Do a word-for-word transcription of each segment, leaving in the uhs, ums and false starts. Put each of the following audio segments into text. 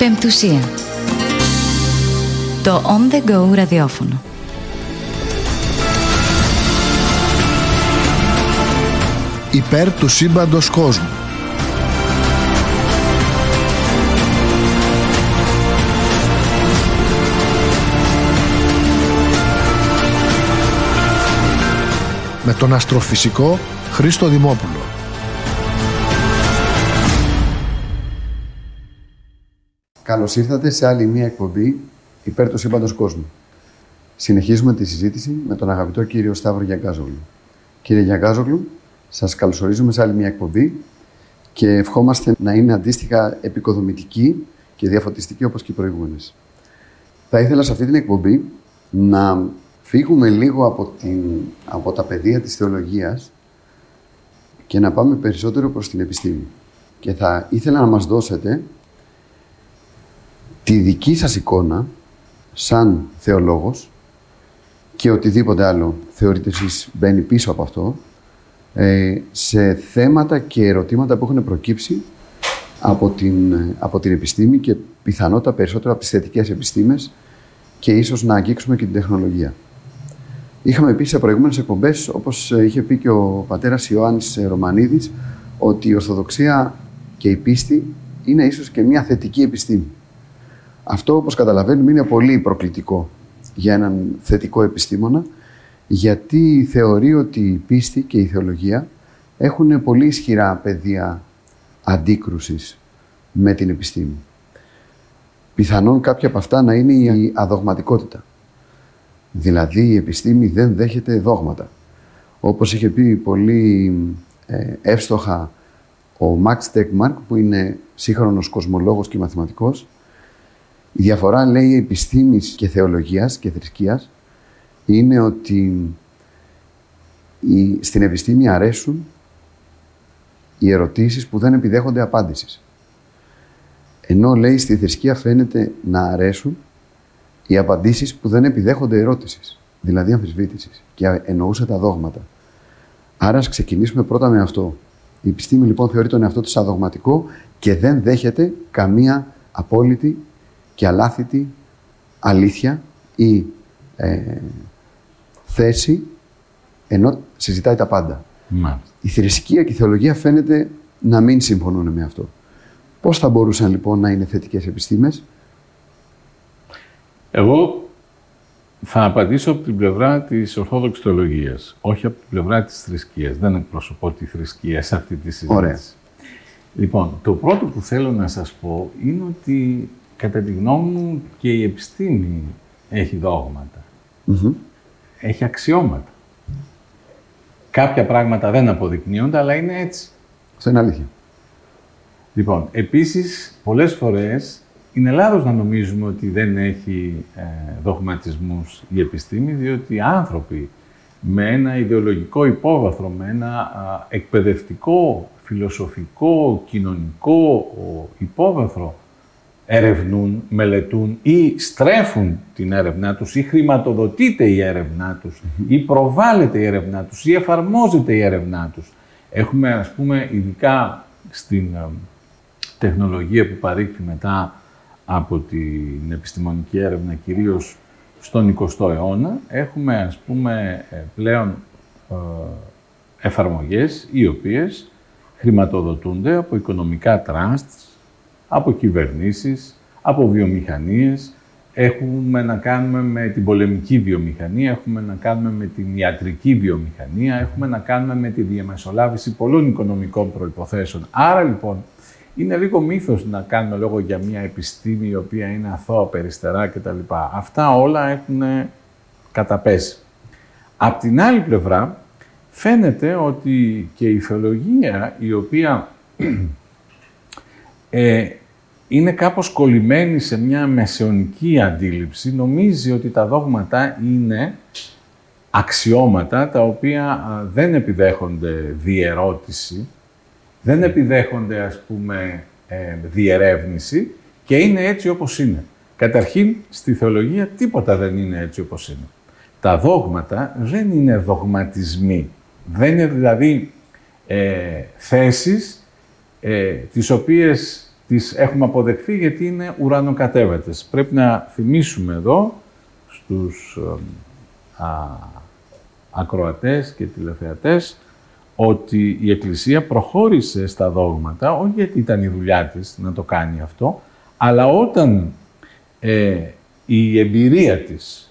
Πεμπτουσία. Το On The Go ραδιόφωνο. Υπέρ του σύμπαντος κόσμου. Με τον αστροφυσικό Χρήστο Δημόπουλο. Καλώς ήρθατε σε άλλη μία εκπομπή Υπέρ του σύμπαντος κόσμου. Συνεχίζουμε τη συζήτηση με τον αγαπητό κύριο Σταύρο Γιαγκάζογλου. Κύριε Γιαγκάζογλου, σας καλωσορίζουμε σε άλλη μία εκπομπή και ευχόμαστε να είναι αντίστοιχα επικοδομητική και διαφωτιστική όπως και οι προηγούμενες. Θα ήθελα σε αυτή την εκπομπή να φύγουμε λίγο από, την, από τα πεδία της θεολογίας και να πάμε περισσότερο προς την επιστήμη. Και θα ήθελα να μας δώσετε τη δική σας εικόνα σαν θεολόγος και οτιδήποτε άλλο θεωρείτε εσείς μπαίνει πίσω από αυτό σε θέματα και ερωτήματα που έχουν προκύψει από την, από την επιστήμη και πιθανότατα περισσότερο από τις θετικές επιστήμες και ίσως να αγγίξουμε και την τεχνολογία. Είχαμε πει σε προηγούμενες εκπομπές, όπως είχε πει και ο πατέρας Ιωάννης Ρωμανίδης, ότι η Ορθοδοξία και η πίστη είναι ίσως και μια θετική επιστήμη. Αυτό, όπως καταλαβαίνουμε, είναι πολύ προκλητικό για έναν θετικό επιστήμονα, γιατί θεωρεί ότι η πίστη και η θεολογία έχουν πολύ ισχυρά πεδία αντίκρουσης με την επιστήμη. Πιθανόν κάποια από αυτά να είναι η αδογματικότητα. Δηλαδή η επιστήμη δεν δέχεται δόγματα. Όπως είχε πει πολύ ε, εύστοχα ο Μαξ Τέκμαρκ, που είναι σύγχρονος κοσμολόγος και μαθηματικός, η διαφορά, λέει, επιστήμης και θεολογίας και θρησκείας είναι ότι η, στην επιστήμη αρέσουν οι ερωτήσεις που δεν επιδέχονται απάντησης. Ενώ, λέει, στη θρησκεία φαίνεται να αρέσουν οι απαντήσεις που δεν επιδέχονται ερώτησης, δηλαδή αμφισβήτησης, και εννοούσε τα δόγματα. Άρα, ας ξεκινήσουμε πρώτα με αυτό. Η επιστήμη, λοιπόν, θεωρεί τον εαυτό της αδογματικό και δεν δέχεται καμία απόλυτη και αλάθητη αλήθεια ή ε, θέση, ενώ συζητάει τα πάντα. Μάλιστα. Η θρησκεία και η θεολογία φαίνεται να μην συμφωνούν με αυτό. Πώς θα μπορούσαν, λοιπόν, να είναι θετικές επιστήμες? Εγώ θα απαντήσω από την πλευρά της Ορθόδοξης θεολογίας, όχι από την πλευρά της θρησκείας. Δεν εκπροσωπώ τη θρησκεία σε αυτή τη συζήτηση. Ωραία. Λοιπόν, το πρώτο που θέλω να σας πω είναι ότι κατά τη γνώμη μου και η επιστήμη έχει δόγματα. Mm-hmm. Έχει αξιώματα. Κάποια πράγματα δεν αποδεικνύονται, αλλά είναι έτσι. Αυτό είναι αλήθεια. Λοιπόν, επίσης, πολλές φορές είναι λάθος να νομίζουμε ότι δεν έχει ε, δογματισμούς η επιστήμη, διότι οι άνθρωποι με ένα ιδεολογικό υπόβαθρο, με ένα α, εκπαιδευτικό, φιλοσοφικό, κοινωνικό υπόβαθρο, ερευνούν, μελετούν ή στρέφουν την έρευνά τους ή χρηματοδοτείται η έρευνά τους ή προβάλλεται η έρευνά τους ή εφαρμόζεται η έρευνά τους. Έχουμε, ας πούμε, ειδικά στην ε, τεχνολογία που παρήχθη μετά από την επιστημονική έρευνα, κυρίως στον εικοστό αιώνα, έχουμε, ας πούμε, πλέον ε, εφαρμογές οι οποίες χρηματοδοτούνται από οικονομικά trusts, από κυβερνήσεις, από βιομηχανίες. Έχουμε να κάνουμε με την πολεμική βιομηχανία, έχουμε να κάνουμε με την ιατρική βιομηχανία, έχουμε να κάνουμε με τη διαμεσολάβηση πολλών οικονομικών προϋποθέσεων. Άρα, λοιπόν, είναι λίγο μύθος να κάνουμε λόγο για μια επιστήμη η οποία είναι αθώα, περιστερά κτλ. Αυτά όλα έχουν καταπέσει. Απ' την άλλη πλευρά, φαίνεται ότι και η θεολογία, η οποία ε, είναι κάπως κολλημένη σε μια μεσαιωνική αντίληψη, νομίζει ότι τα δόγματα είναι αξιώματα τα οποία δεν επιδέχονται διερώτηση, δεν επιδέχονται, ας πούμε, ε, διερεύνηση και είναι έτσι όπως είναι. Καταρχήν, στη θεολογία τίποτα δεν είναι έτσι όπως είναι. Τα δόγματα δεν είναι δογματισμοί. Δεν είναι δηλαδή ε, θέσεις ε, τις οποίες τις έχουμε αποδεχθεί γιατί είναι ουρανοκατέβατες. Πρέπει να θυμίσουμε εδώ στους α, ακροατές και τηλεθεατές ότι η Εκκλησία προχώρησε στα δόγματα, όχι γιατί ήταν η δουλειά της να το κάνει αυτό, αλλά όταν ε, η εμπειρία της,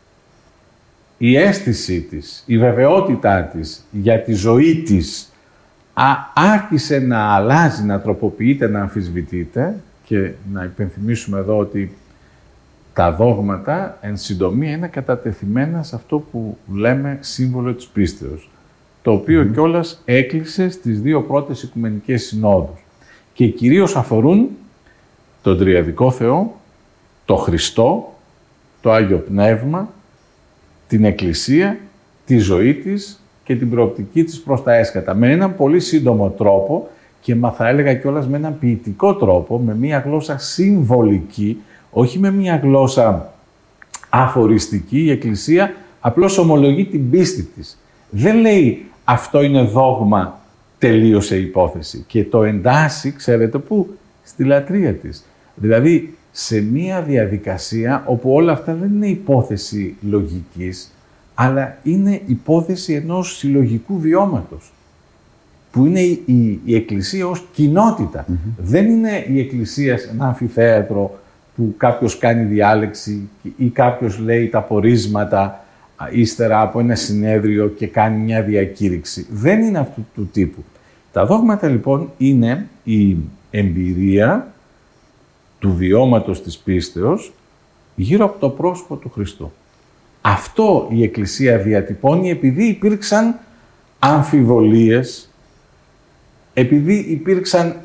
η αίσθησή της, η βεβαιότητά της για τη ζωή της α, άρχισε να αλλάζει, να τροποποιείται, να αμφισβητείται, και να υπενθυμίσουμε εδώ ότι τα δόγματα, εν συντομία, είναι κατατεθειμένα σε αυτό που λέμε σύμβολο της πίστεως, το οποίο mm. κιόλας έκλεισε στις δύο πρώτες Οικουμενικές Συνόδους και κυρίως αφορούν τον Τριαδικό Θεό, το Χριστό, το Άγιο Πνεύμα, την Εκκλησία, τη ζωή της και την προοπτική της προς τα έσκατα. Με έναν πολύ σύντομο τρόπο και μα θα έλεγα κιόλας με έναν ποιητικό τρόπο, με μία γλώσσα συμβολική, όχι με μία γλώσσα αφοριστική. Η Εκκλησία απλώς ομολογεί την πίστη της. Δεν λέει αυτό είναι δόγμα, τελείωσε η υπόθεση. Και το εντάσσει, ξέρετε πού, στη λατρεία της. Δηλαδή, σε μία διαδικασία όπου όλα αυτά δεν είναι υπόθεση λογικής, αλλά είναι υπόθεση ενός συλλογικού βιώματος, που είναι η, η, η Εκκλησία ως κοινότητα. Mm-hmm. Δεν είναι η Εκκλησία σε ένα αμφιθέατρο που κάποιος κάνει διάλεξη ή κάποιος λέει τα πορίσματα ύστερα από ένα συνέδριο και κάνει μια διακήρυξη. Δεν είναι αυτού του τύπου. Τα δόγματα λοιπόν είναι η εμπειρία του βιώματος της πίστεως γύρω από το πρόσωπο του Χριστού. Αυτό η Εκκλησία διατυπώνει επειδή υπήρξαν αμφιβολίες, επειδή υπήρξαν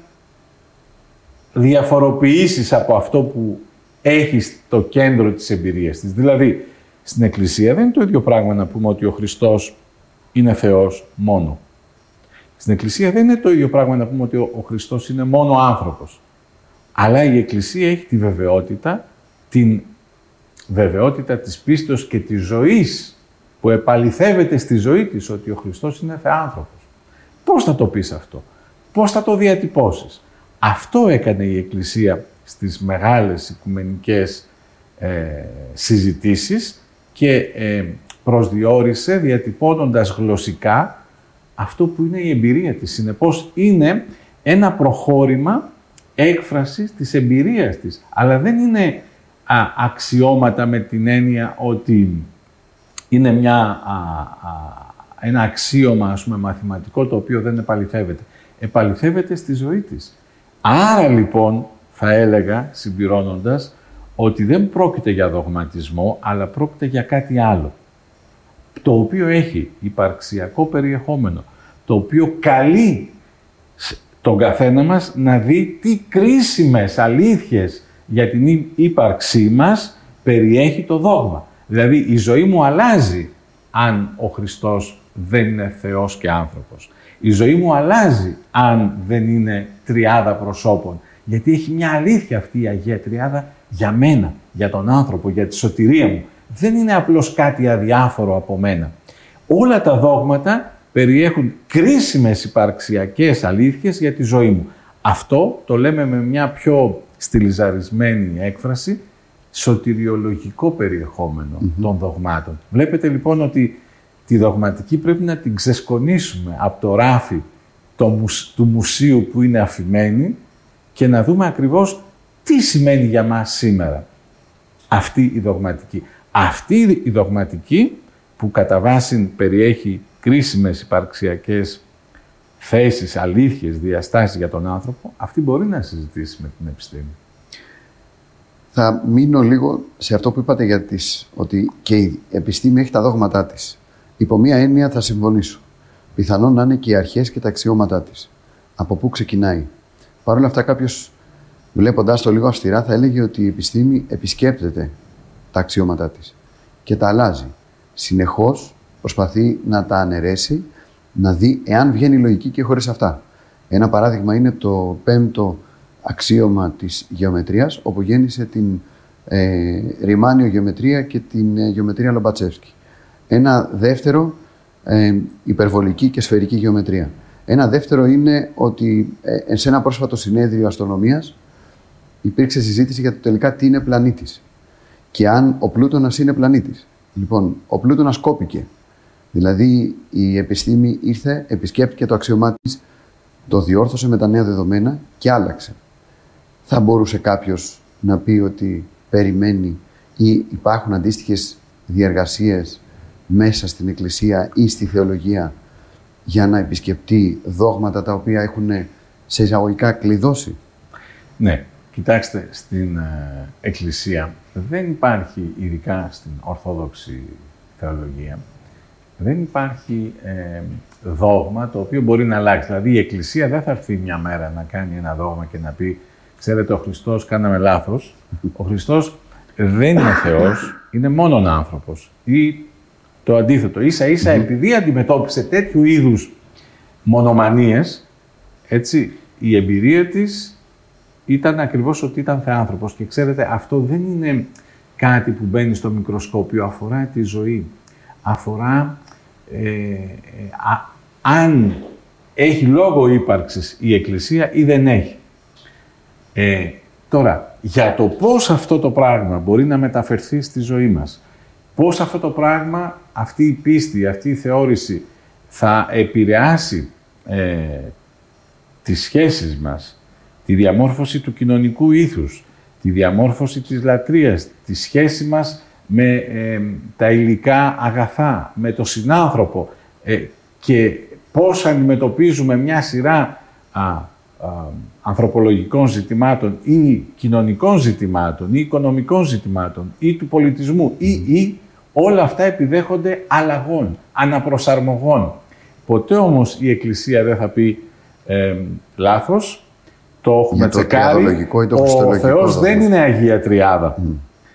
διαφοροποιήσεις από αυτό που έχει στο κέντρο της εμπειρίας της. Δηλαδή, στην Εκκλησία δεν είναι το ίδιο πράγμα να πούμε ότι ο Χριστός είναι Θεός μόνο. Στην Εκκλησία δεν είναι το ίδιο πράγμα να πούμε ότι ο Χριστός είναι μόνο άνθρωπος. Αλλά η Εκκλησία έχει τη βεβαιότητα, την βεβαιότητα της πίστεως και της ζωής που επαληθεύεται στη ζωή της ότι ο Χριστός είναι θεάνθρωπος. Πώς θα το πεις αυτό? Πώς θα το διατυπώσεις? Αυτό έκανε η Εκκλησία στις μεγάλες οικουμενικές ε, συζητήσεις και ε, προσδιορίσε διατυπώνοντας γλωσσικά αυτό που είναι η εμπειρία της. Συνεπώς είναι ένα προχώρημα έκφρασης της εμπειρίας της. Αλλά δεν είναι α, αξιώματα με την έννοια ότι είναι μια, α, α, ένα αξίωμα, ας πούμε, μαθηματικό το οποίο δεν επαληθεύεται. Επαληθεύεται στη ζωή της. Άρα λοιπόν θα έλεγα, συμπληρώνοντας, ότι δεν πρόκειται για δογματισμό, αλλά πρόκειται για κάτι άλλο, το οποίο έχει υπαρξιακό περιεχόμενο, το οποίο καλεί τον καθένα μας να δει τι κρίσιμες αλήθειες για την ύπαρξή μας περιέχει το δόγμα. Δηλαδή, η ζωή μου αλλάζει αν ο Χριστός δεν είναι Θεός και άνθρωπος. Η ζωή μου αλλάζει αν δεν είναι τριάδα προσώπων. Γιατί έχει μια αλήθεια αυτή η Αγία Τριάδα για μένα, για τον άνθρωπο, για τη σωτηρία μου. Δεν είναι απλώς κάτι αδιάφορο από μένα. Όλα τα δόγματα περιέχουν κρίσιμες υπαρξιακές αλήθειες για τη ζωή μου. Αυτό το λέμε με μια πιο στιλιζαρισμένη έκφραση, σωτηριολογικό περιεχόμενο mm-hmm. των δογμάτων. Βλέπετε λοιπόν ότι τη δογματική πρέπει να την ξεσκονίσουμε από το ράφι το, του μουσείου που είναι αφημένη και να δούμε ακριβώς τι σημαίνει για μας σήμερα αυτή η δογματική. Αυτή η δογματική που κατά βάση περιέχει κρίσιμες υπαρξιακές θέσεις, αλήθειες, διαστάσεις για τον άνθρωπο, αυτή μπορεί να συζητήσει με την επιστήμη. Θα μείνω λίγο σε αυτό που είπατε για τις, ότι και η επιστήμη έχει τα δόγματά της. Υπό μία έννοια θα συμφωνήσω. Πιθανόν να είναι και οι αρχές και τα αξιώματά της. Από πού ξεκινάει. Παρ' όλα αυτά, κάποιος, βλέποντας το λίγο αυστηρά, θα έλεγε ότι η επιστήμη επισκέπτεται τα αξιώματά της και τα αλλάζει. Συνεχώς προσπαθεί να τα αναιρέσει, να δει εάν βγαίνει λογική και χωρίς αυτά. Ένα παράδειγμα είναι το πέμπτο αξίωμα της γεωμετρίας, όπου γέννησε την ε, Ριμάνιο γεωμετρία και την ε, γεωμετρία Λομπατσεύσκη. Ένα δεύτερο, ε, υπερβολική και σφαιρική γεωμετρία. Ένα δεύτερο είναι ότι ε, σε ένα πρόσφατο συνέδριο αστρονομίας υπήρξε συζήτηση για το τελικά τι είναι πλανήτης και αν ο Πλούτονας είναι πλανήτης. Λοιπόν, ο Πλούτονας κόπηκε. Δηλαδή η επιστήμη ήρθε, επισκέπτηκε το αξιωμά της, το διόρθωσε με τα νέα δεδομένα και άλλαξε. Θα μπορούσε κάποιος να πει ότι περιμένει ή υπάρχουν αντίστοιχες διεργασίες μέσα στην Εκκλησία ή στη θεολογία για να επισκεπτεί δόγματα τα οποία έχουν σε εισαγωγικά κλειδώσει? Ναι, κοιτάξτε, στην ε, Εκκλησία δεν υπάρχει, ειδικά στην Ορθόδοξη θεολογία, δεν υπάρχει ε, δόγμα το οποίο μπορεί να αλλάξει. Δηλαδή η Εκκλησία δεν θα έρθει μια μέρα να κάνει ένα δόγμα και να πει «Ξέρετε, ο Χριστός κάναμε λάθος». Ο Χριστός δεν είναι Θεός, είναι μόνον άνθρωπος. Ή το αντίθετο. Ίσα ίσα επειδή αντιμετώπισε τέτοιου είδους μονομανίες, έτσι, η εμπειρία της ήταν ακριβώς ότι ήταν θεάνθρωπος. Και ξέρετε, αυτό δεν είναι κάτι που μπαίνει στο μικροσκόπιο, αφορά τη ζωή. Αφορά ε, α, αν έχει λόγο ύπαρξης η Εκκλησία ή δεν έχει. Ε, τώρα, για το πώς αυτό το πράγμα μπορεί να μεταφερθεί στη ζωή μας, πώς αυτό το πράγμα, αυτή η πίστη, αυτή η θεώρηση θα επηρεάσει ε, τις σχέσεις μας, τη διαμόρφωση του κοινωνικού ήθους, τη διαμόρφωση της λατρείας, τη σχέση μας με ε, τα υλικά αγαθά, με το συνάνθρωπο ε, και πώς αντιμετωπίζουμε μια σειρά α, α, ανθρωπολογικών ζητημάτων ή κοινωνικών ζητημάτων ή οικονομικών ζητημάτων ή του πολιτισμού ή, ή όλα αυτά επιδέχονται αλλαγών, αναπροσαρμογών. Ποτέ όμως η Εκκλησία δεν θα πει ε, λάθος, το έχουμε το τσεκάρει, ο Θεός δεν είναι Αγία Τριάδα. Mm.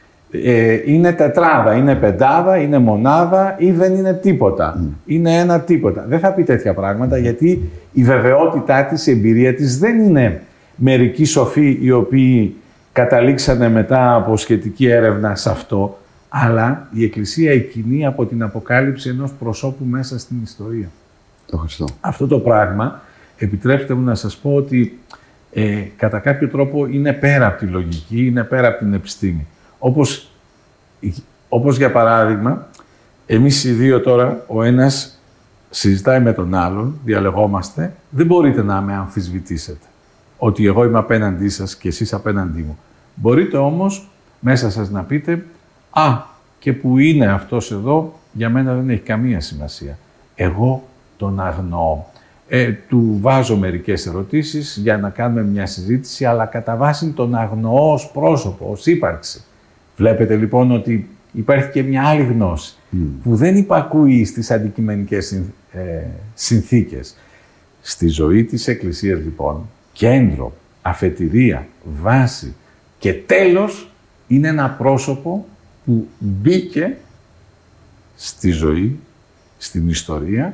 Ε, είναι τετράδα, είναι πεντάδα, είναι μονάδα ή δεν είναι τίποτα. Mm. Είναι ένα τίποτα. Δεν θα πει τέτοια πράγματα, γιατί η βεβαιότητά της, η εμπειρία της δεν είναι μερικοί σοφοί οι οποίοι καταλήξανε μετά από σχετική έρευνα σε αυτό, αλλά η Εκκλησία εκκινεί από την αποκάλυψη ενός προσώπου μέσα στην ιστορία. Το Χριστό. Αυτό το πράγμα, επιτρέψτε μου να σας πω ότι ε, κατά κάποιο τρόπο είναι πέρα από τη λογική, είναι πέρα από την επιστήμη. Όπως, όπως για παράδειγμα, εμείς οι δύο τώρα, ο ένας συζητάει με τον άλλον, διαλεγόμαστε, δεν μπορείτε να με αμφισβητήσετε ότι εγώ είμαι απέναντί σας και εσείς απέναντί μου. Μπορείτε όμως μέσα σας να πείτε «Α, και που είναι αυτός εδώ, για μένα δεν έχει καμία σημασία. Εγώ τον αγνοώ». Ε, του βάζω μερικές ερωτήσεις για να κάνουμε μια συζήτηση, αλλά κατά βάση τον αγνοώ ως πρόσωπο, ως ύπαρξη. Βλέπετε λοιπόν ότι υπάρχει και μια άλλη γνώση mm. που δεν υπακούει στις αντικειμενικές συνθ, ε, συνθήκες. Στη ζωή της Εκκλησίας λοιπόν, κέντρο, αφετηρία, βάση και τέλος είναι ένα πρόσωπο που μπήκε στη ζωή, στην ιστορία,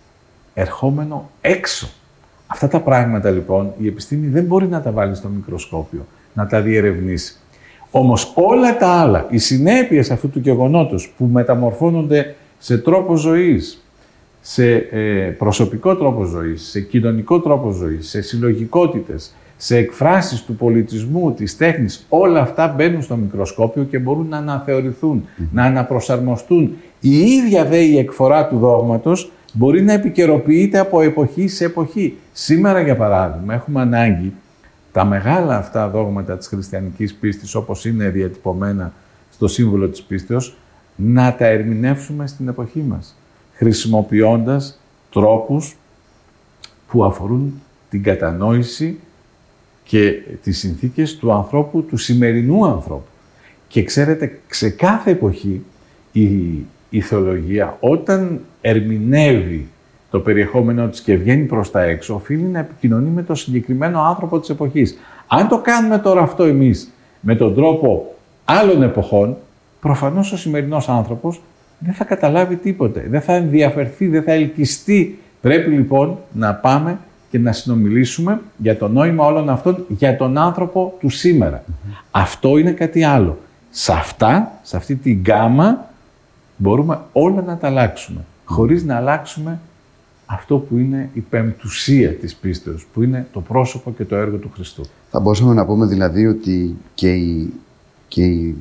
ερχόμενο έξω. Αυτά τα πράγματα λοιπόν η επιστήμη δεν μπορεί να τα βάλει στο μικροσκόπιο, να τα διερευνήσει. Όμως όλα τα άλλα, οι συνέπειες αυτού του γεγονότος που μεταμορφώνονται σε τρόπο ζωής, σε ε, προσωπικό τρόπο ζωής, σε κοινωνικό τρόπο ζωής, σε συλλογικότητες, σε εκφράσεις του πολιτισμού, της τέχνης, όλα αυτά μπαίνουν στο μικροσκόπιο και μπορούν να αναθεωρηθούν, mm. να αναπροσαρμοστούν. Η ίδια δε η εκφορά του δόγματος μπορεί να επικαιροποιείται από εποχή σε εποχή. Σήμερα, για παράδειγμα, έχουμε ανάγκη τα μεγάλα αυτά δόγματα της χριστιανικής πίστης, όπως είναι διατυπωμένα στο σύμβολο της πίστεως, να τα ερμηνεύσουμε στην εποχή μας, χρησιμοποιώντας τρόπους που αφορούν την κατανόηση και τις συνθήκες του ανθρώπου, του σημερινού ανθρώπου. Και ξέρετε, σε κάθε εποχή η, η θεολογία, όταν ερμηνεύει το περιεχόμενό της και βγαίνει προς τα έξω, οφείλει να επικοινωνεί με το συγκεκριμένο άνθρωπο της εποχής. Αν το κάνουμε τώρα αυτό εμείς με τον τρόπο άλλων εποχών, προφανώς ο σημερινός άνθρωπος δεν θα καταλάβει τίποτε, δεν θα ενδιαφερθεί, δεν θα ελκυστεί. Πρέπει λοιπόν να πάμε και να συνομιλήσουμε για το νόημα όλων αυτών, για τον άνθρωπο του σήμερα. Mm-hmm. Αυτό είναι κάτι άλλο. Σε αυτά, σε αυτή την γκάμα, μπορούμε όλα να τα αλλάξουμε, mm-hmm. χωρίς να αλλάξουμε αυτό που είναι η πεμπτουσία της πίστεως, που είναι το πρόσωπο και το έργο του Χριστού. Θα μπορούσαμε να πούμε δηλαδή ότι και η, και η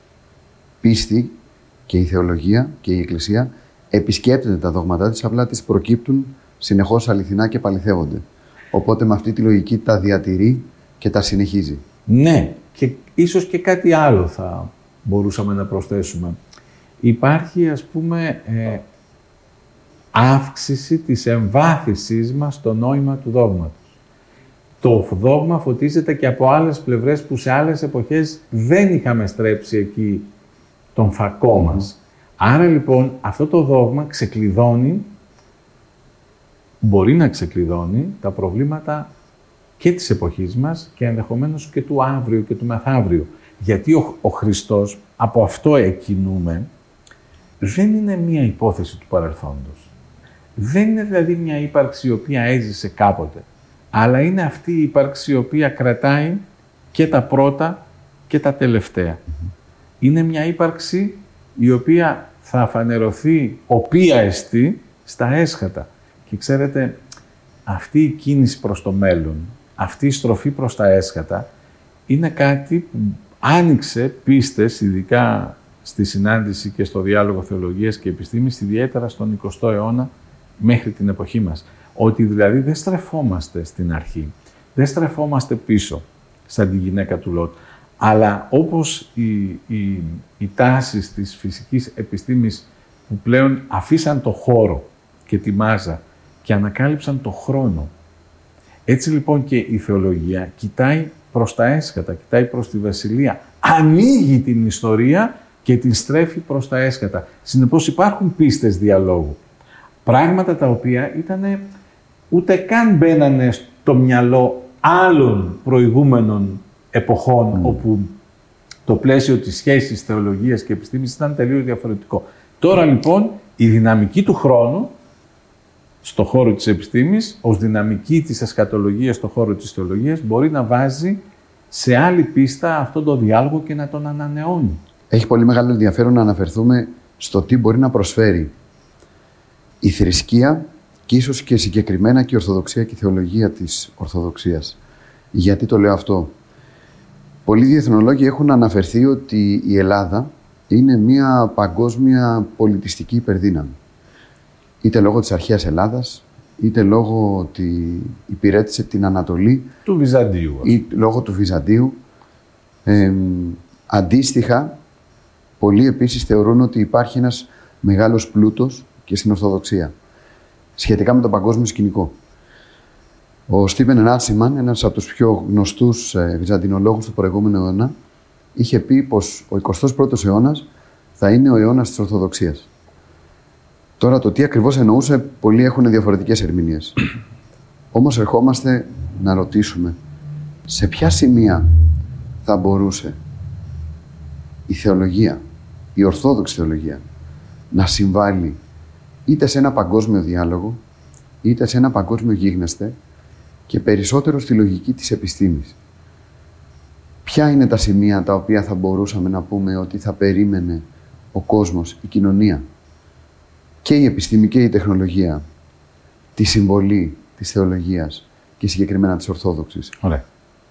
πίστη και η θεολογία και η Εκκλησία επισκέπτεται τα δόγματά της, απλά τις προκύπτουν συνεχώς αληθινά και παληθεύονται. Οπότε με αυτή τη λογική τα διατηρεί και τα συνεχίζει. Ναι, και ίσως και κάτι άλλο θα μπορούσαμε να προσθέσουμε. Υπάρχει, ας πούμε, ε, αύξηση της εμβάθυνσής μας στο νόημα του δόγματος. Το δόγμα φωτίζεται και από άλλες πλευρές που σε άλλες εποχές δεν είχαμε στρέψει εκεί τον φακό μας. Άρα λοιπόν αυτό το δόγμα ξεκλειδώνει, μπορεί να ξεκλειδώνει τα προβλήματα και της εποχής μας και ενδεχομένως και του αύριο και του μεθαύριο. Γιατί ο, ο Χριστός, από αυτό εκκινούμε, δεν είναι μία υπόθεση του παρελθόντος. Δεν είναι δηλαδή μια ύπαρξη η οποία έζησε κάποτε, αλλά είναι αυτή η ύπαρξη η οποία κρατάει και τα πρώτα και τα τελευταία. Είναι μια ύπαρξη η οποία θα φανερωθεί οποία εστί στα έσχατα. Και ξέρετε, αυτή η κίνηση προς το μέλλον, αυτή η στροφή προς τα έσχατα, είναι κάτι που άνοιξε πίστες, ειδικά στη συνάντηση και στο διάλογο θεολογίας και επιστήμης, ιδιαίτερα στον εικοστό αιώνα μέχρι την εποχή μας. Ότι δηλαδή δεν στρεφόμαστε στην αρχή, δεν στρεφόμαστε πίσω, σαν τη γυναίκα του Λότ, αλλά όπως οι, οι, οι τάσεις της φυσικής επιστήμης που πλέον αφήσαν το χώρο και τη μάζα και ανακάλυψαν το χρόνο. Έτσι λοιπόν και η θεολογία κοιτάει προς τα έσχατα, κοιτάει προς τη βασιλεία, ανοίγει την ιστορία και την στρέφει προς τα έσχατα. Συνεπώς υπάρχουν πίστες διαλόγου. Πράγματα τα οποία ήτανε, ούτε καν μπαίνανε στο μυαλό άλλων προηγούμενων εποχών, mm. όπου το πλαίσιο της σχέσης θεολογίας και επιστήμης ήταν τελείως διαφορετικό. Τώρα λοιπόν η δυναμική του χρόνου στο χώρο της επιστήμης, ως δυναμική της εσκατολογίας στο χώρο της θεολογίας, μπορεί να βάζει σε άλλη πίστα αυτόν τον διάλογο και να τον ανανεώνει. Έχει πολύ μεγάλο ενδιαφέρον να αναφερθούμε στο τι μπορεί να προσφέρει η θρησκεία και ίσως και συγκεκριμένα και η Ορθοδοξία και η θεολογία της Ορθοδοξίας. Γιατί το λέω αυτό? Πολλοί διεθνολόγοι έχουν αναφερθεί ότι η Ελλάδα είναι μια παγκόσμια πολιτιστική υπερδύναμη. Είτε λόγω της αρχαίας Ελλάδας, είτε λόγω ότι υπηρέτησε την Ανατολή. Του Βυζαντίου. Ή λόγω του Βυζαντίου. Ε, αντίστοιχα, πολλοί επίσης θεωρούν ότι υπάρχει ένας μεγάλος πλούτος και στην Ορθοδοξία, σχετικά με το παγκόσμιο σκηνικό. Ο Στίβεν Ράντσιμαν, ένας από τους πιο γνωστούς ε, βυζαντινολόγους του προηγούμενου αιώνα, είχε πει πως ο εικοστός πρώτος αιώνας θα είναι ο αιώνας της Ορθοδοξίας. Τώρα το τι ακριβώς εννοούσε, πολλοί έχουν διαφορετικές ερμηνείες. Όμως ερχόμαστε να ρωτήσουμε σε ποια σημεία θα μπορούσε η θεολογία, η ορθόδοξη θεολογία, να συμβάλλει είτε σε ένα παγκόσμιο διάλογο, είτε σε ένα παγκόσμιο γίγνεσθε και περισσότερο στη λογική της επιστήμης. Ποια είναι τα σημεία τα οποία θα μπορούσαμε να πούμε ότι θα περίμενε ο κόσμος, η κοινωνία, και η επιστήμη και η τεχνολογία, τη συμβολή της θεολογίας και συγκεκριμένα της Ορθόδοξης? Ωραία.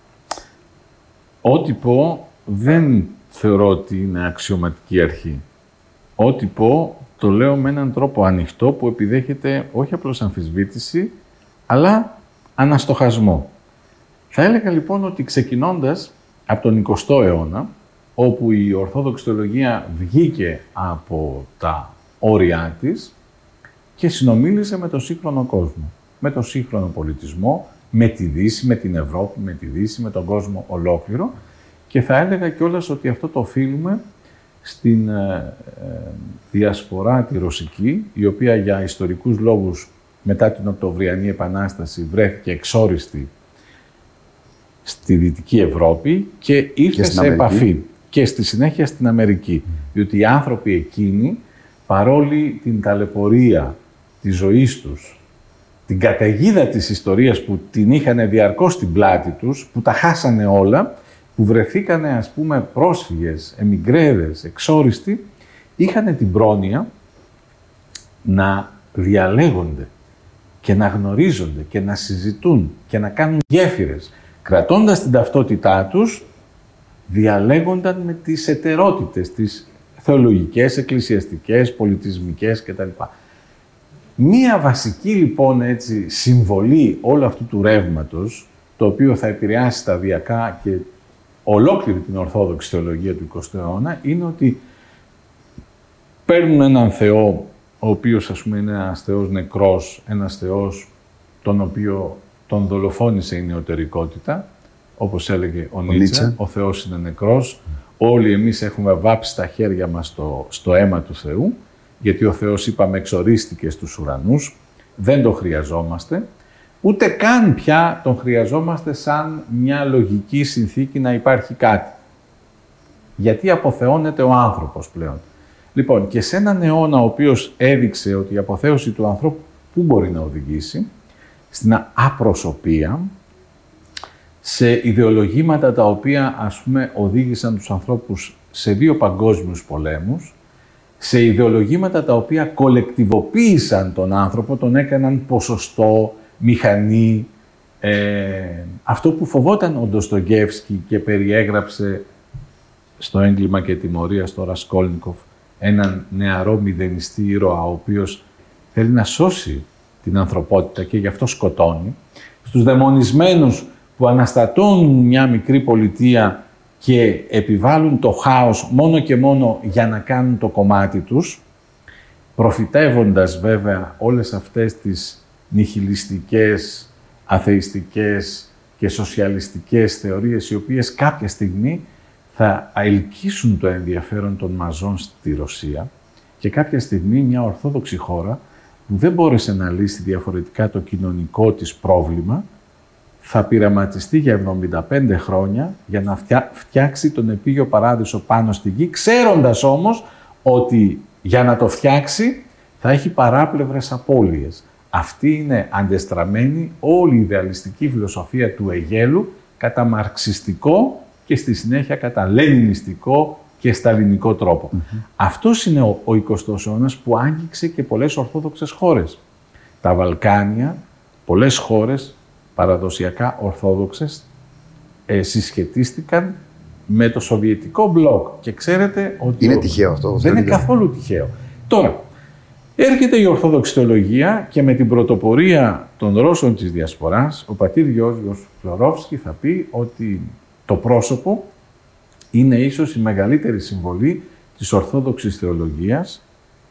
Ό,τι πω δεν θεωρώ ότι είναι αξιωματική αρχή. Ό,τι πω το λέω με έναν τρόπο ανοιχτό που επιδέχεται όχι απλώς αμφισβήτηση, αλλά αναστοχασμό. Θα έλεγα λοιπόν ότι ξεκινώντας από τον εικοστό αιώνα, όπου η Ορθόδοξη θεολογία βγήκε από τα όρια της και συνομίλησε με τον σύγχρονο κόσμο, με τον σύγχρονο πολιτισμό, με τη Δύση, με την Ευρώπη, με τη Δύση, με τον κόσμο ολόκληρο, και θα έλεγα κιόλας ότι αυτό το οφείλουμε στην ε, ε, διασπορά τη ρωσική, η οποία για ιστορικούς λόγους μετά την Οκτωβριανή Επανάσταση βρέθηκε εξόριστη στη Δυτική Ευρώπη και ήρθε και σε επαφή και στη συνέχεια στην Αμερική. Mm. Διότι οι άνθρωποι εκείνοι, παρόλη την ταλαιπωρία της ζωής τους, την καταιγίδα της ιστορίας που την είχαν διαρκώς στην πλάτη τους, που τα χάσανε όλα, που βρεθήκανε ας πούμε πρόσφυγες, εμιγκρέδες, εξόριστοι, είχαν την πρόνοια να διαλέγονται και να γνωρίζονται και να συζητούν και να κάνουν γέφυρες, κρατώντας την ταυτότητά τους, διαλέγονταν με τις εταιρότητες, τις θεολογικές, εκκλησιαστικές, πολιτισμικές κτλ. Μία βασική λοιπόν έτσι συμβολή όλου αυτού του ρεύματος, το οποίο θα επηρεάσει σταδιακά και ολόκληρη την Ορθόδοξη θεολογία του εικοστού αιώνα, είναι ότι παίρνουν έναν Θεό, ο οποίος ας πούμε είναι ένας Θεός νεκρός, ένας Θεός τον οποίο τον δολοφόνησε η νεωτερικότητα, όπως έλεγε ο Νίτσε, ο Θεός είναι νεκρός, όλοι εμείς έχουμε βάψει τα χέρια μας στο, στο αίμα του Θεού, γιατί ο Θεός, είπαμε, εξορίστηκε στους ουρανούς, δεν τον χρειαζόμαστε, ούτε καν πια τον χρειαζόμαστε σαν μια λογική συνθήκη να υπάρχει κάτι. Γιατί αποθεώνεται ο άνθρωπος πλέον. Λοιπόν, και σε έναν αιώνα ο οποίος έδειξε ότι η αποθέωση του ανθρώπου πού μπορεί να οδηγήσει, στην απροσωπία, σε ιδεολογήματα τα οποία, ας πούμε, οδήγησαν τους ανθρώπους σε δύο παγκόσμιους πολέμους, σε ιδεολογήματα τα οποία κολεκτιβοποίησαν τον άνθρωπο, τον έκαναν ποσοστό, μηχανή. Ε, αυτό που φοβόταν ο Ντοστογεύσκι και περιέγραψε στο έγκλημα και τιμωρία στο Ρασκόλνικοφ, έναν νεαρό μηδενιστή ήρωα, ο οποίος θέλει να σώσει την ανθρωπότητα και γι' αυτό σκοτώνει. Στους δαιμονισμένους που αναστατούν μια μικρή πολιτεία και επιβάλλουν το χάος μόνο και μόνο για να κάνουν το κομμάτι τους, προφητεύοντας βέβαια όλες αυτές τις νιχιλιστικές, αθεϊστικές και σοσιαλιστικές θεωρίες, οι οποίες κάποια στιγμή θα ελκύσουν το ενδιαφέρον των μαζών στη Ρωσία και κάποια στιγμή μια ορθόδοξη χώρα που δεν μπόρεσε να λύσει διαφορετικά το κοινωνικό της πρόβλημα, θα πειραματιστεί για εβδομήντα πέντε χρόνια για να φτιάξει τον επίγειο παράδεισο πάνω στη γη, ξέροντας όμως ότι για να το φτιάξει θα έχει παράπλευρες απώλειες. Αυτή είναι αντεστραμμένη όλη η ιδεαλιστική φιλοσοφία του Αιγέλου κατά μαρξιστικό και στη συνέχεια κατά λενινιστικό και σταλινικό τρόπο. Mm-hmm. Αυτός είναι ο, ο εικοστός αιώνας που άγγιξε και πολλές ορθόδοξες χώρες. Τα Βαλκάνια, πολλές χώρες παραδοσιακά ορθόδοξες ε, συσχετίστηκαν με το Σοβιετικό μπλοκ. Και ξέρετε ότι... Είναι τυχαίο αυτό. Δεν είναι καθόλου τυχαίο. Τώρα, έρχεται η Ορθόδοξη θεολογία και με την πρωτοπορία των Ρώσων της Διασποράς, ο πατήρ Γιώργος Φλωρόφσκι θα πει ότι το πρόσωπο είναι ίσως η μεγαλύτερη συμβολή της Ορθόδοξης θεολογίας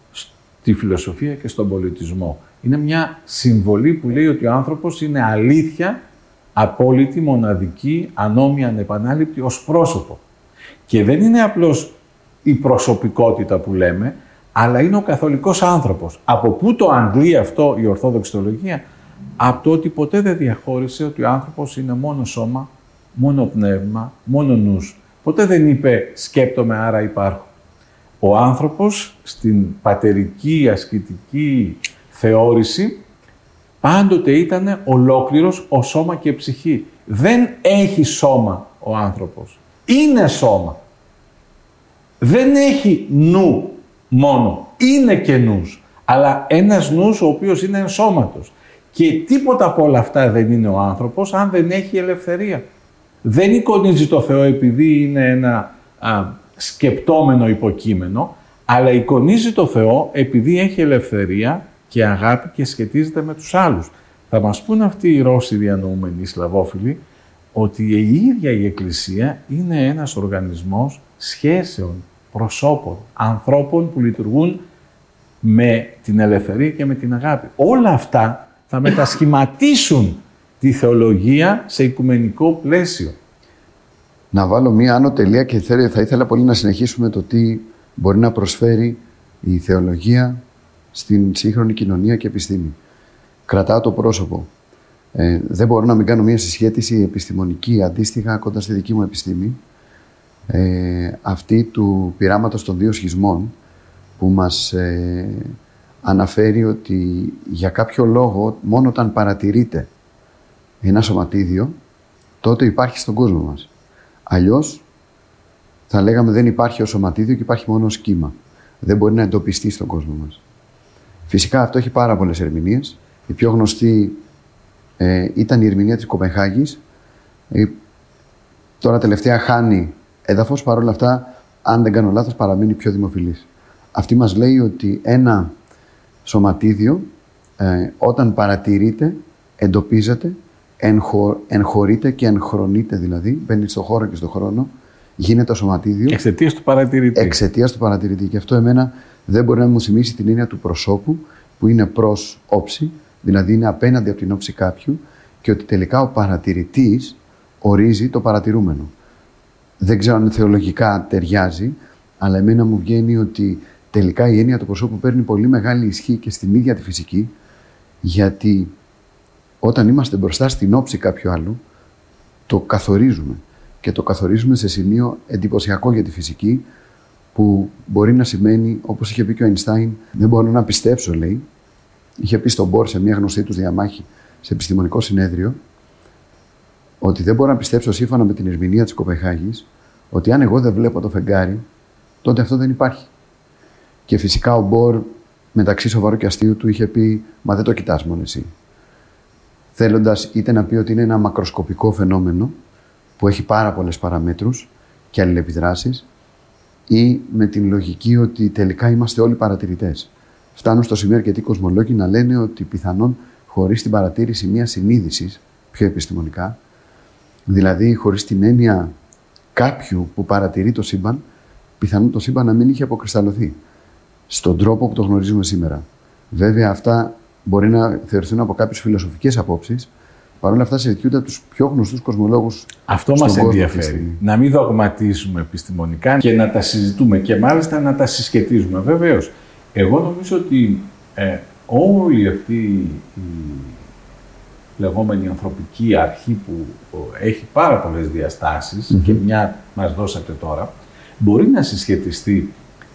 στη φιλοσοφία και στον πολιτισμό. Είναι μια συμβολή που λέει ότι ο άνθρωπος είναι αλήθεια, απόλυτη, μοναδική, ανώμια, ανεπανάληπτη ως πρόσωπο. Και δεν είναι απλώς η προσωπικότητα που λέμε, αλλά είναι ο καθολικός άνθρωπος. Από πού το αντλεί αυτό η Ορθόδοξη θεολογία? Από το ότι ποτέ δεν διαχώρισε ότι ο άνθρωπος είναι μόνο σώμα, μόνο πνεύμα, μόνο νους. Ποτέ δεν είπε σκέπτομαι άρα υπάρχω. Ο άνθρωπος στην πατερική ασκητική θεώρηση πάντοτε ήταν ολόκληρος ο σώμα και ψυχή. Δεν έχει σώμα ο άνθρωπος. Είναι σώμα. Δεν έχει νου μόνο. Είναι και νους. Αλλά ένας νους ο οποίος είναι ενσώματος. Και τίποτα από όλα αυτά δεν είναι ο άνθρωπος αν δεν έχει ελευθερία. Δεν εικονίζει το Θεό επειδή είναι ένα α, σκεπτόμενο υποκείμενο, αλλά εικονίζει το Θεό επειδή έχει ελευθερία και αγάπη και σχετίζεται με τους άλλους. Θα μας πούν αυτοί οι Ρώσοι διανοούμενοι, οι Σλαβόφιλοι, ότι η ίδια η Εκκλησία είναι ένας οργανισμός σχέσεων, προσώπων, ανθρώπων που λειτουργούν με την ελευθερία και με την αγάπη. Όλα αυτά θα μετασχηματίσουν τη θεολογία σε οικουμενικό πλαίσιο. Να βάλω μία άνω τελεία και θα ήθελα πολύ να συνεχίσουμε το τι μπορεί να προσφέρει η θεολογία στην σύγχρονη κοινωνία και επιστήμη. Κρατάω το πρόσωπο. Ε, δεν μπορώ να μην κάνω μία συσχέτιση επιστημονική αντίστοιχα κοντά στη δική μου επιστήμη. Ε, αυτή του πειράματος των δύο σχισμών που μας ε, αναφέρει ότι για κάποιο λόγο μόνο όταν παρατηρείται ένα σωματίδιο τότε υπάρχει στον κόσμο μας. Αλλιώς θα λέγαμε δεν υπάρχει ως σωματίδιο και υπάρχει μόνο ως κύμα. Δεν μπορεί να εντοπιστεί στον κόσμο μας. Φυσικά αυτό έχει πάρα πολλές ερμηνείες Η πιο γνωστή ε, ήταν η ερμηνεία της Κοπενχάγης. Ε, τώρα τελευταία χάνει έδαφος, παρόλα αυτά, αν δεν κάνω λάθος, παραμένει πιο δημοφιλής. Αυτή μας λέει ότι ένα σωματίδιο, ε, όταν παρατηρείται, εντοπίζεται, εγχω, εγχωρείται και εγχρονείται, δηλαδή, μπαίνει στο χώρο και στο χρόνο, γίνεται σωματίδιο. Εξαιτίας του παρατηρητή. Εξαιτίας του παρατηρητή. Και αυτό εμένα δεν μπορεί να μου θυμίσει την έννοια του προσώπου, που είναι προς όψη, δηλαδή είναι απέναντι από την όψη κάποιου, και ότι τελικά ο παρατηρητής ορίζει το παρατηρούμενο. Δεν ξέρω αν θεολογικά ταιριάζει, αλλά εμένα μου βγαίνει ότι τελικά η έννοια του προσώπου παίρνει πολύ μεγάλη ισχύ και στην ίδια τη φυσική, γιατί όταν είμαστε μπροστά στην όψη κάποιου άλλου, το καθορίζουμε. Και το καθορίζουμε σε σημείο εντυπωσιακό για τη φυσική, που μπορεί να σημαίνει, όπως είχε πει και ο Αϊνστάιν, δεν μπορώ να πιστέψω, λέει, είχε πει στον Μπορ σε μια γνωστή του διαμάχη σε επιστημονικό συνέδριο, ότι δεν μπορώ να πιστέψω, σύμφωνα με την ερμηνεία της Κοπενχάγης, ότι αν εγώ δεν βλέπω το φεγγάρι, τότε αυτό δεν υπάρχει. Και φυσικά ο Μπορ, μεταξύ σοβαρού και αστείου του, είχε πει, μα δεν το κοιτάς μόνο εσύ. Θέλοντας είτε να πει ότι είναι ένα μακροσκοπικό φαινόμενο, που έχει πάρα πολλές παραμέτρους και αλληλεπιδράσεις, ή με την λογική ότι τελικά είμαστε όλοι παρατηρητές. Φτάνουν στο σημείο αρκετοί κοσμολόγοι να λένε ότι πιθανόν χωρίς την παρατήρηση μιας συνείδησης, πιο επιστημονικά, δηλαδή χωρίς την έννοια κάποιου που παρατηρεί το σύμπαν, πιθανόν το σύμπαν να μην είχε αποκρισταλωθεί στον τρόπο που το γνωρίζουμε σήμερα. Βέβαια, αυτά μπορεί να θεωρηθούν από κάποιους φιλοσοφικές απόψεις. Παρ' όλα αυτά, συζητιούνται από τους πιο γνωστούς κοσμολόγους. Αυτό μας ενδιαφέρει. Να μην δογματίζουμε επιστημονικά και να τα συζητούμε και μάλιστα να τα συσχετίζουμε. Βεβαίως, εγώ νομίζω ότι ε, όλη αυτή η λεγόμενη ανθρωπική αρχή που έχει πάρα πολλές διαστάσεις, mm-hmm. και μια μας δώσατε τώρα, μπορεί να συσχετιστεί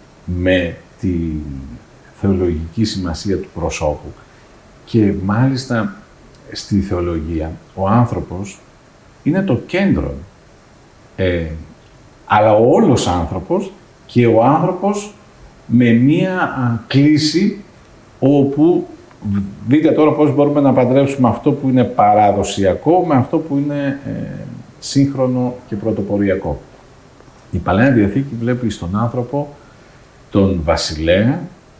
με τη θεολογική σημασία του προσώπου. Και μάλιστα στη θεολογία ο άνθρωπος είναι το κέντρο. Ε, αλλά ο όλος άνθρωπος και ο άνθρωπος με μία α, κλίση όπου δείτε τώρα πώς μπορούμε να παντρέψουμε αυτό που είναι παραδοσιακό με αυτό που είναι ε, σύγχρονο και πρωτοποριακό. Η Παλαιά Διαθήκη βλέπει στον άνθρωπο τον βασιλέα,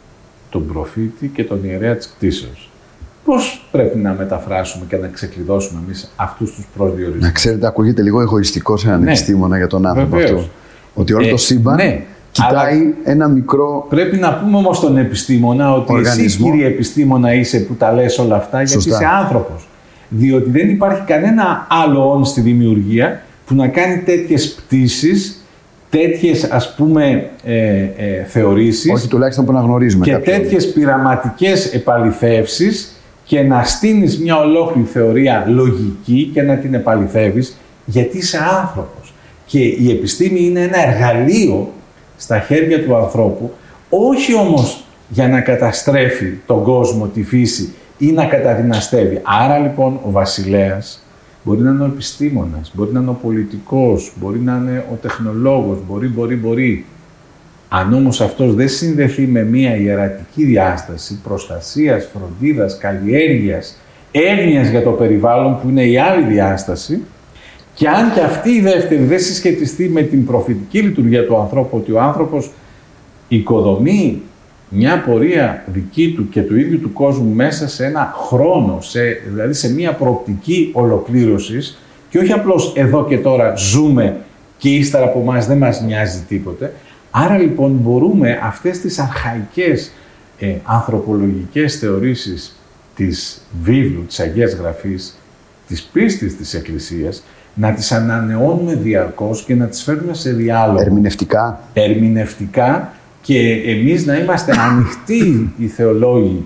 τον προφήτη και τον ιερέα της κτήσεως. Πώς πρέπει να μεταφράσουμε και να ξεκλειδώσουμε εμείς αυτούς τους προσδιορισμούς? Να ξέρετε, ακούγεται λίγο εγωιστικό σε έναν ναι. επιστήμονα για τον άνθρωπο. Βεβαίως. Αυτό. Ότι όλο ε, το σύμπαν ναι. κοιτάει αλλά ένα μικρό. Πρέπει να πούμε όμως στον επιστήμονα ότι οργανισμό. Εσύ, κύριε επιστήμονα, είσαι που τα λες όλα αυτά, γιατί Σωστά. είσαι άνθρωπος. Διότι δεν υπάρχει κανένα άλλο όν στη δημιουργία που να κάνει τέτοιες πτήσεις, τέτοιες ας πούμε ε, ε, θεωρήσεις. Όχι τουλάχιστον που να γνωρίζουμε. Και τέτοιες πειραματικές επαληθεύσεις και να στείνεις μια ολόκληρη θεωρία λογική και να την επαληθεύεις, γιατί είσαι άνθρωπος. Και η επιστήμη είναι ένα εργαλείο στα χέρια του ανθρώπου, όχι όμως για να καταστρέφει τον κόσμο, τη φύση ή να καταδυναστεύει. Άρα λοιπόν ο βασιλέας μπορεί να είναι ο επιστήμονας, μπορεί να είναι ο πολιτικός, μπορεί να είναι ο τεχνολόγος, μπορεί, μπορεί, μπορεί. Αν όμως αυτός δεν συνδεθεί με μια ιερατική διάσταση προστασίας, φροντίδας, καλλιέργειας, έγνοιας για το περιβάλλον που είναι η άλλη διάσταση, και αν και αυτή η δεύτερη δεν συσχετιστεί με την προφητική λειτουργία του ανθρώπου, ότι ο άνθρωπος οικοδομεί μια πορεία δική του και του ίδιου του κόσμου μέσα σε ένα χρόνο, σε, δηλαδή σε μια προοπτική ολοκλήρωσης, και όχι απλώς εδώ και τώρα ζούμε και ύστερα από εμάς δεν μας νοιάζει τίποτε. Άρα λοιπόν μπορούμε αυτές τις αρχαϊκές ε, ανθρωπολογικές θεωρήσεις της βίβλου, της Αγίας Γραφής, της πίστης της Εκκλησίας, να τις ανανεώνουμε διαρκώς και να τις φέρνουμε σε διάλογο. Ερμηνευτικά. Ερμηνευτικά και εμείς να είμαστε ανοιχτοί οι θεολόγοι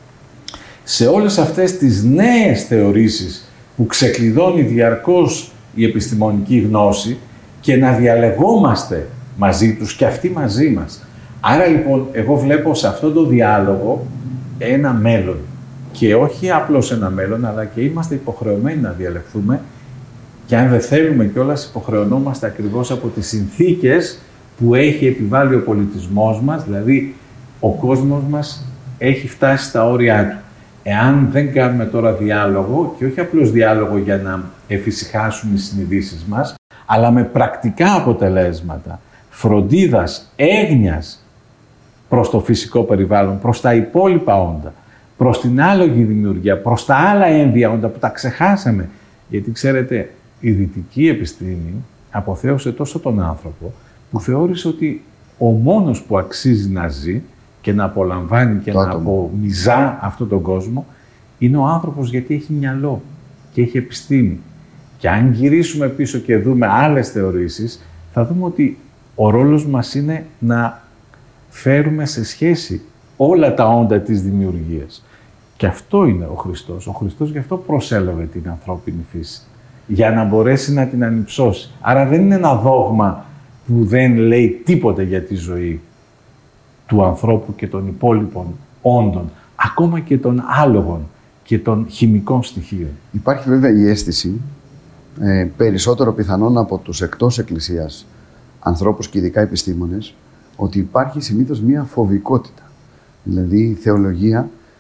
σε όλες αυτές τις νέες θεωρήσεις που ξεκλειδώνει διαρκώς η επιστημονική γνώση και να διαλεγόμαστε μαζί τους και αυτοί μαζί μας. Άρα λοιπόν εγώ βλέπω σε αυτό το διάλογο ένα μέλλον και όχι απλώς ένα μέλλον, αλλά και είμαστε υποχρεωμένοι να διαλεχθούμε, και αν δεν θέλουμε κιόλας υποχρεωνόμαστε ακριβώς από τις συνθήκες που έχει επιβάλει ο πολιτισμός μας, δηλαδή ο κόσμος μας έχει φτάσει στα όρια του. Εάν δεν κάνουμε τώρα διάλογο, και όχι απλώς διάλογο για να εφησυχάσουν οι συνειδήσεις μας, αλλά με πρακτικά αποτελέσματα, φροντίδας, έγνοιας προς το φυσικό περιβάλλον, προς τα υπόλοιπα όντα, προς την άλογη δημιουργία, προς τα άλλα έμβια όντα που τα ξεχάσαμε. Γιατί ξέρετε, η δυτική επιστήμη αποθέωσε τόσο τον άνθρωπο που θεώρησε ότι ο μόνος που αξίζει να ζει και να απολαμβάνει και να απομυζά αυτόν τον κόσμο είναι ο άνθρωπος, γιατί έχει μυαλό και έχει επιστήμη. Και αν γυρίσουμε πίσω και δούμε άλλες θεωρήσεις, θα δούμε ότι ο ρόλος μας είναι να φέρουμε σε σχέση όλα τα όντα της δημιουργίας. Και αυτό είναι ο Χριστός. Ο Χριστός γι' αυτό προσέλαβε την ανθρώπινη φύση, για να μπορέσει να την ανυψώσει. Άρα δεν είναι ένα δόγμα που δεν λέει τίποτε για τη ζωή του ανθρώπου και των υπόλοιπων όντων, ακόμα και των άλογων και των χημικών στοιχείων. Υπάρχει βέβαια η αίσθηση, ε, περισσότερο πιθανόν από τους εκτός Εκκλησίας ανθρώπους και ειδικά επιστήμονες, ότι υπάρχει συνήθως μία φοβικότητα. Δηλαδή η θεολογία